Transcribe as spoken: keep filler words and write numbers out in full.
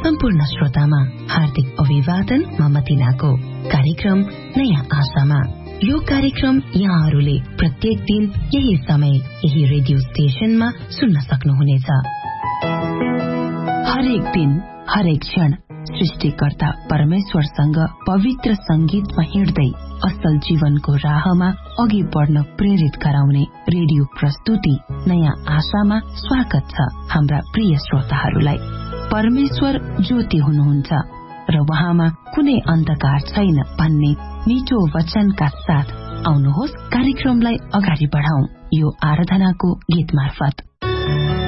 सम्पूर्ण श्रोतामा हार्दिक अभिवादन। म मतिनाको कार्यक्रम नयाँ आशामा। यो कार्यक्रम यहाँहरूले प्रत्येक दिन यही समय यही रेडियो स्टेशनमा सुन्न सक्नुहुनेछ। हरेक दिन हरेक क्षण सृष्टिकर्ता परमेश्वरसँग पवित्र संगीतमा हिँड्दै असल जीवनको राहमा अघि बढ्न प्रेरित गराउने रेडियो प्रस्तुति नयाँ आशामा स्वागत छ। हाम्रा प्रिय श्रोताहरूलाई परमेश्वर ज्योति हुनुहुन्छ र उहाँमा कुनै अन्धकार छैन भन्ने मिठो वचनका साथ आउनुहोस् कार्यक्रमलाई अगाडि बढाउँ यो आराधनाको गीत मार्फत।